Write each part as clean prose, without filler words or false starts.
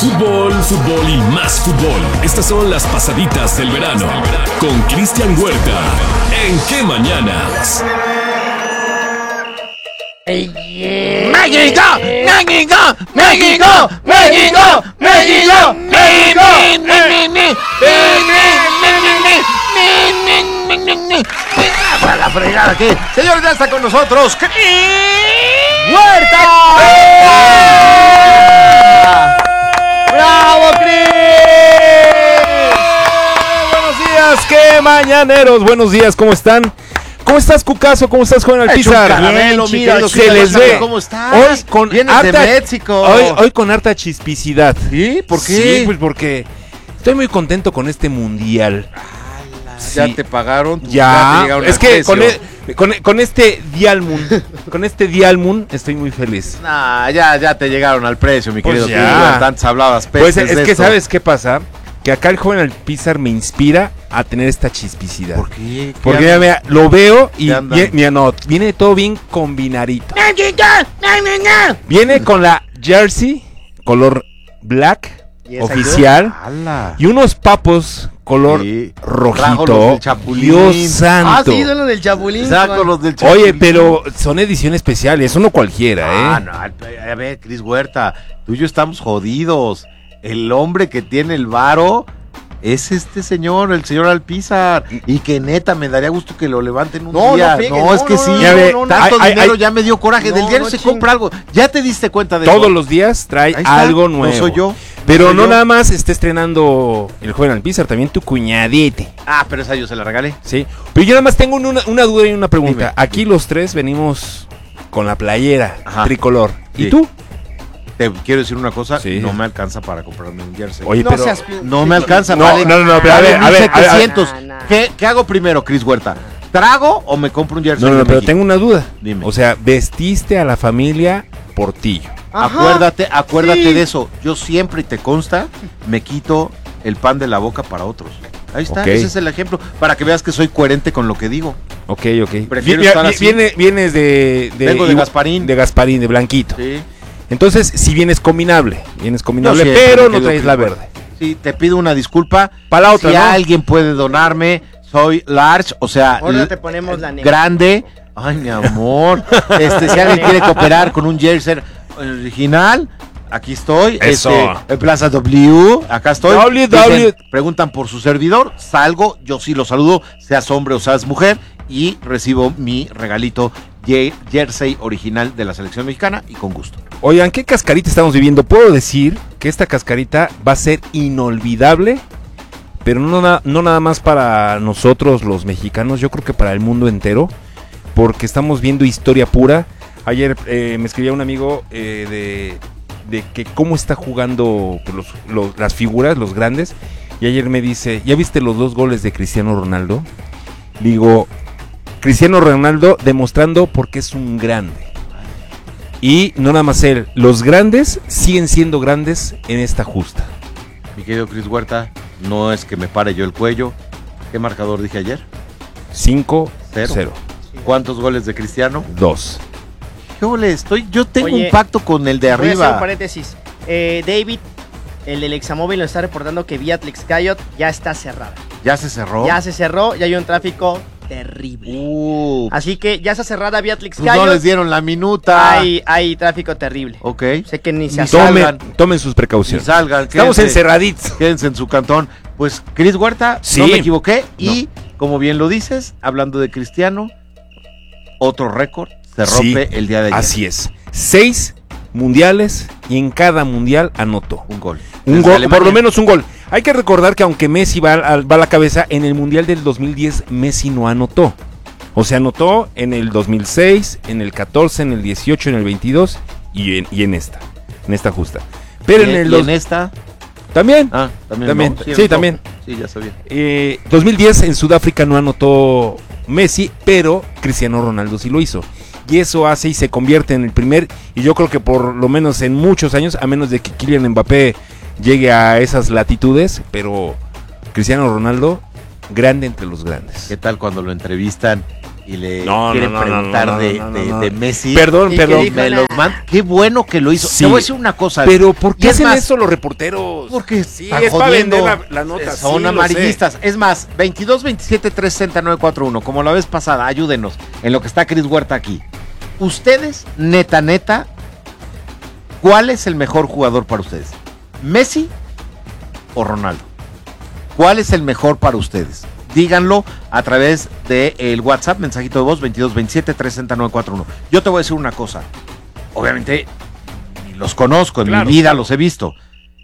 Fútbol, fútbol y más fútbol. Estas son las pasaditas del verano con Cristian Huerta. ¿En qué mañanas? ¡México! ¡México! ¡México! ¡México! ¡México! ¡Para la fregada aquí! Señores, ya está con nosotros ¡Huerta! ¡Bravo, Cris! Buenos días, qué mañaneros. Buenos días, ¿cómo están? ¿Cómo estás, Cucazo? ¿Cómo estás, Juan Alpizar? Caramelo, mi querido se les ve. ¿Cómo estás? Hoy con Vienes harta, de México. Hoy con harta chispicidad. ¿Sí? ¿Por qué? Sí, pues porque estoy muy contento con este mundial. Ya Sí. te pagaron. Ya, te llegaron es al que precio. con este Dial Moon estoy muy feliz. Nah, ya te llegaron al precio, mi Pues querido ya. Cris. Tantas hablabas Pues pestes es de que esto. ¿sabes qué pasa? Que acá el joven Alpizar me inspira a tener esta chispicidad. ¿Por qué? Porque mira, lo veo y ¿Qué andan? viene todo bien combinadito. Viene con la jersey color black oficial ¡Hala! y unos papos color Sí. Trajo rojito. los del Chapulín. Dios santo. sí, son los del Chapulín. Saco los del Chapulín. Oye, pero son edición especial, eso no cualquiera, ¿eh? No, a ver, Cris Huerta, tú y yo estamos jodidos. El hombre que tiene el varo es este señor, el señor Alpizar. Y que neta, me daría gusto que lo levanten un No, día. no friegues, No, es no, que no, sí. no, Ya ve, Tanto hay- dinero hay- ya me dio coraje. No, Del diario no se chingue. compra algo. ¿Ya te diste cuenta de Todos eso? los días trae Ahí está, algo no nuevo. soy yo. Pero soy no yo. nada más está estrenando el joven Alpizar, también tu cuñadete. Ah, pero esa yo se la regalé. Sí, pero yo nada más tengo una duda y una pregunta. Dime. Aquí los tres venimos con la playera Ajá. tricolor. ¿Y Sí. tú? Te quiero decir una cosa, Sí. no me alcanza para comprarme un jersey. Oye, No pero seas... No me alcanza. No, vale, no, pero a vale ver, a ver, 1700. No. ¿Qué hago primero, Cris Huerta? ¿Trago o me compro un jersey? no, de pero México? tengo una duda. Dime. O sea, vestiste a la familia Portillo. Acuérdate sí. de eso. Yo siempre, y te consta, me quito el pan de la boca para otros. Ahí está, Ok. ese es el ejemplo. Para que veas que soy coherente con lo que digo. Ok. Prefiero estar así. Vienes de Vengo de Gasparín. De Gasparín, de Blanquito. Sí. Entonces, si vienes combinable, No siempre, pero mi no querido traes la Cris verde. Sí, te pido una disculpa. Para la otra, si ¿no? alguien puede donarme, soy large, o sea, Ahora te ponemos la negra. grande. Ay, mi amor. Si alguien quiere cooperar con un jersey original, aquí estoy. Eso. En Plaza W, acá estoy. W. Preguntan por su servidor, salgo, yo sí lo saludo, seas hombre o seas mujer, y recibo mi regalito jersey original de la selección mexicana y con gusto. Oigan, ¿qué cascarita estamos viviendo? Puedo decir que esta cascarita va a ser inolvidable, pero no nada más para nosotros los mexicanos, yo creo que para el mundo entero, porque estamos viendo historia pura. Ayer me escribía un amigo de que cómo está jugando pues, las figuras, los grandes, y ayer me dice, ¿ya viste los 2 goles de Cristiano Ronaldo? Digo, Cristiano Ronaldo demostrando porque es un grande. Y no nada más él, los grandes siguen siendo grandes en esta justa. Mi querido Cris Huerta, no es que me pare yo el cuello. ¿Qué marcador dije ayer? 5-0. ¿Cuántos goles de Cristiano? 2. ¿Qué goles? Yo tengo Oye, un pacto con el de Voy a hacer un arriba. paréntesis. David, el del Examóvil, nos está reportando que Viatlix Cayot ya está cerrada. ¿Ya se cerró? Ya se cerró, ya hay un tráfico terrible. Así que ya está cerrada Viatlix Pues no Cayot. les dieron la minuta. Hay tráfico terrible. Ok. Sé que ni se Ni hace. salgan. Tomen sus Si precauciones. salgan. Estamos quédense- encerraditos. Quédense en su cantón. Pues, Cris Huerta, Sí. no me equivoqué. Y, como bien lo dices, hablando de Cristiano, otro récord se rompe Sí, el día de ayer. Así es. 6 mundiales y en cada mundial anotó. Un gol. Un Desde gol, Alemania. por lo menos un gol. Hay que recordar que aunque Messi va a la cabeza, en el Mundial del 2010 Messi no anotó. O sea, anotó en el 2006, en el 14, en el 18, en el 22 y en esta justa. Pero en el ¿Y en esta? también. Ah, también. También, ¿no? sí, anotó. también. Sí, ya sabía. 2010 en Sudáfrica no anotó Messi, pero Cristiano Ronaldo sí lo hizo. Y eso hace y se convierte en el primer, y yo creo que por lo menos en muchos años, a menos de que Kylian Mbappé llegue a esas latitudes, pero Cristiano Ronaldo, grande entre los grandes. ¿Qué tal cuando lo entrevistan y le quieren preguntar de Messi. Perdón. Qué bueno que lo hizo. Sí. Te voy a decir una cosa. Pero ¿por qué hacen más, eso los reporteros? Porque sí, están es para jodiendo. vender la nota. Son sí, amarillistas. Es más, 22 27 360 941, como la vez pasada, ayúdenos en lo que está Cris Huerta aquí. Ustedes, neta, ¿cuál es el mejor jugador para ustedes? ¿Messi o Ronaldo? ¿Cuál es el mejor para ustedes? Díganlo a través del WhatsApp, mensajito de voz 22 27 360 941. Yo te voy a decir una cosa. Obviamente, ni los conozco, en mi vida los he visto.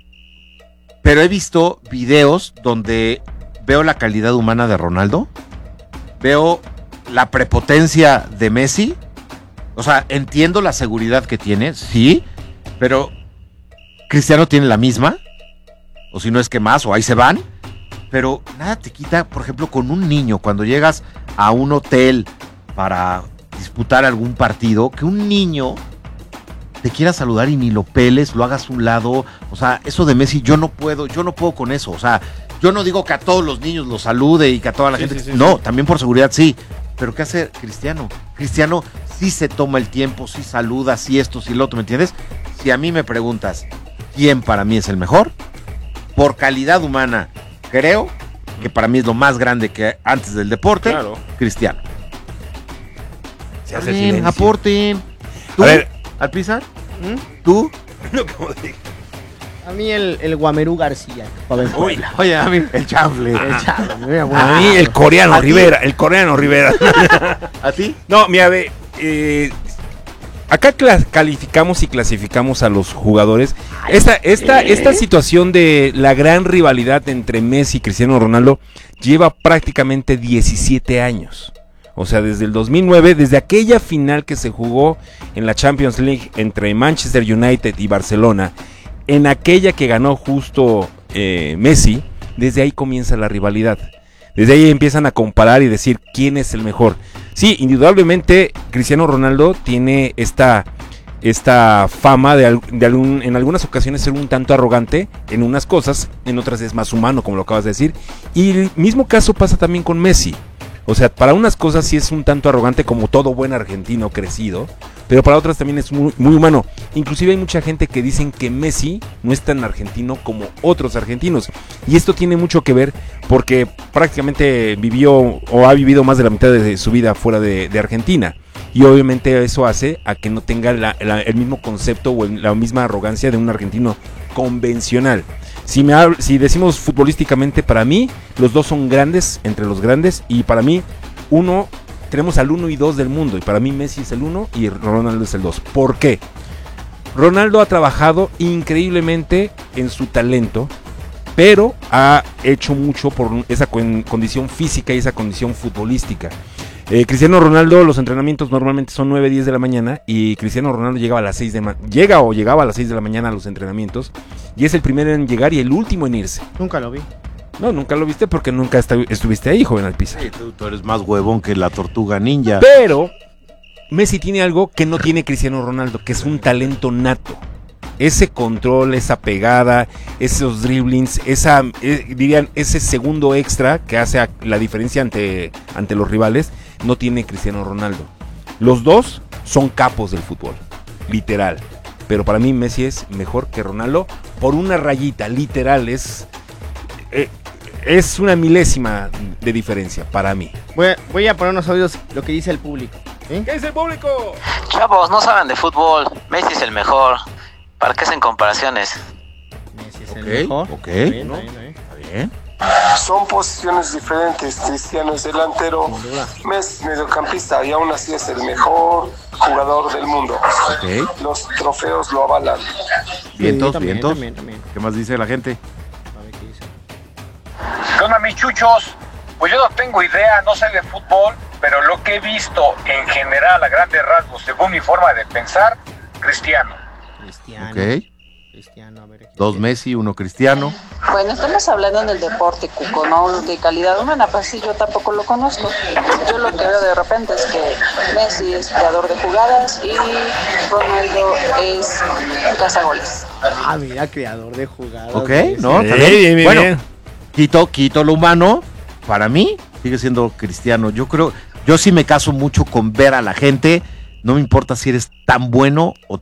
Pero he visto videos donde veo la calidad humana de Ronaldo, veo la prepotencia de Messi. O sea, entiendo la seguridad que tiene, sí, pero Cristiano tiene la misma, o si no es que más, o ahí se van. Pero nada te quita, por ejemplo, con un niño, cuando llegas a un hotel para disputar algún partido, que un niño te quiera saludar y ni lo peles, lo hagas a un lado. O sea, eso de Messi, yo no puedo con eso. O sea, yo no digo que a todos los niños los salude y que a toda la gente. No, también por seguridad sí. Pero ¿qué hace Cristiano? Cristiano sí se toma el tiempo, sí saluda, sí esto, sí lo otro, ¿me entiendes? Si a mí me preguntas quién para mí es el mejor, por calidad humana, creo que para mí es lo más grande que antes del deporte, Cristiano. Se hace silencio. Aporten. ¿Tú, a ver, Alpizar? ¿Tú? No, como dije. A mí el Guamerú García. Oye, a mí el chanfle. A mí el coreano Rivera. ¿A ti? No, mira, ve, acá calificamos y clasificamos a los jugadores. Esta situación de la gran rivalidad entre Messi y Cristiano Ronaldo lleva prácticamente 17 años. O sea, desde el 2009, desde aquella final que se jugó en la Champions League entre Manchester United y Barcelona, en aquella que ganó justo Messi, desde ahí comienza la rivalidad. Desde ahí empiezan a comparar y decir quién es el mejor. Sí, indudablemente Cristiano Ronaldo tiene esta fama en algunas ocasiones ser un tanto arrogante en unas cosas, en otras es más humano, como lo acabas de decir. Y el mismo caso pasa también con Messi. O sea, para unas cosas sí es un tanto arrogante como todo buen argentino crecido, pero para otras también es muy, muy humano. Inclusive hay mucha gente que dicen que Messi no es tan argentino como otros argentinos. Y esto tiene mucho que ver porque prácticamente vivió o ha vivido más de la mitad de su vida fuera de Argentina. Y obviamente eso hace a que no tenga el mismo concepto o la misma arrogancia de un argentino convencional. Si decimos futbolísticamente, para mí los dos son grandes, entre los grandes, y para mí tenemos al 1 y 2 del mundo, y para mí Messi es el 1 y Ronaldo es el 2. ¿Por qué? Ronaldo ha trabajado increíblemente en su talento, pero ha hecho mucho por esa condición física y esa condición futbolística. Cristiano Ronaldo, los entrenamientos normalmente son 9, 10 de la mañana y Cristiano Ronaldo llegaba a las 6 de la mañana a los entrenamientos y es el primero en llegar y el último en irse. Nunca lo vi. No, nunca lo viste porque nunca estuviste ahí, joven Alpizar. Sí, tú eres más huevón que la tortuga ninja. Pero Messi tiene algo que no tiene Cristiano Ronaldo, que es un talento nato. Ese control, esa pegada, esos dribblings, ese segundo extra que hace la diferencia ante los rivales, no tiene Cristiano Ronaldo. Los dos son capos del fútbol, literal. Pero para mí Messi es mejor que Ronaldo por una rayita, literal. Es una milésima de diferencia para mí. Voy a poner unos audios lo que dice el público. ¿Qué dice el público? Chavos, no saben de fútbol. Messi es el mejor. ¿Para qué hacen comparaciones? Messi es el mejor. Ok. Está bien. Son posiciones diferentes. Cristiano es delantero, Messi mediocampista y aún así es el mejor jugador del mundo. Okay. Los trofeos lo avalan. Vientos. También. ¿Qué más dice la gente? A ver qué dice. ¿Qué onda, mis chuchos? Pues yo no tengo idea, no sé de fútbol, pero lo que he visto en general a grandes rasgos, según mi forma de pensar, Cristiano. Ok. Cristiano, a ver. Aquí 2 Messi, 1 Cristiano. Bueno, estamos hablando en el deporte, Cuco, no de calidad humana, pues sí, yo tampoco lo conozco. Yo lo que veo de repente es que Messi es creador de jugadas y Ronaldo es cazagoles. Ah, mira, creador de jugadas. Ok, Messi. ¿no? Bien, bueno, quito lo humano. Para mí sigue siendo Cristiano. Yo Yo sí me caso mucho con ver a la gente. No me importa si eres tan bueno o